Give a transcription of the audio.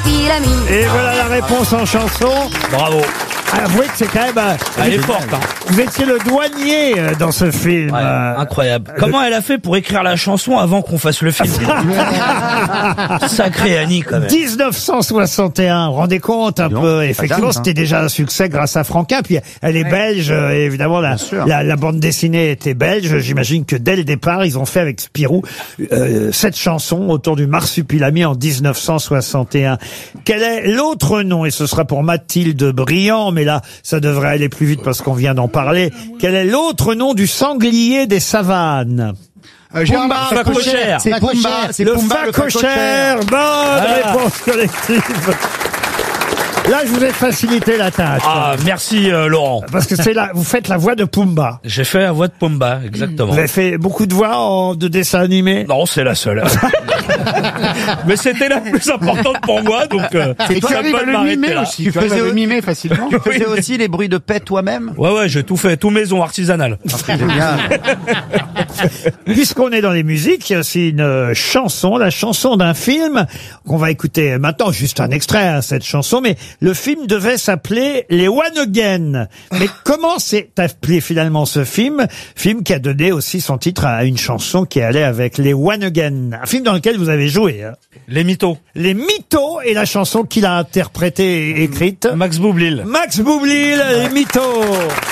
marsupilami. Et voilà la réponse en chanson. Bravo. Avouez que c'est quand même... Elle est forte, hein. Vous étiez le douanier dans ce film. Ouais, incroyable. Comment elle a fait pour écrire la chanson avant qu'on fasse le film? Sacré Annie, quand même. 1961, vous vous rendez compte un peu, effectivement, c'était déjà un succès grâce à Franquin, puis elle est belge, et évidemment la bande dessinée était belge, j'imagine que dès le départ, ils ont fait avec Spirou cette chanson autour du marsupilami en 1961. Quel est l'autre nom, et ce sera pour Mathilde Briand, mais là, ça devrait aller plus vite parce qu'on vient d'en parler. Quel est l'autre nom du sanglier des savanes? Pumba, Facochère. C'est Pumba. C'est Le Pumba, Facochère. Bonne réponse collective. Là, je vous ai facilité la tâche. Ah, merci Laurent. Parce que vous faites la voix de Pumba. J'ai fait la voix de Pumba, exactement. Vous avez fait beaucoup de voix de dessins animés? Non, c'est la seule. Mais c'était la plus importante pour moi, donc Et tu arrives à le mimer là. aussi. Tu faisais le mimer facilement. Tu faisais aussi les bruits de paix toi-même? Ouais, j'ai tout fait, tout maison artisanale. C'est génial. Puisqu'on est dans les musiques, il y a aussi une chanson, la chanson d'un film qu'on va écouter maintenant, juste un extrait, hein, cette chanson, mais le film devait s'appeler Les One Again. Mais comment s'est appelé finalement ce film qui a donné aussi son titre à une chanson qui allait avec Les One Again. Un film dans lequel vous avez joué. Hein. Les Mythos. Les Mythos et la chanson qu'il a interprétée et écrite. Max Boublil. Max Boublil, Les Mythos.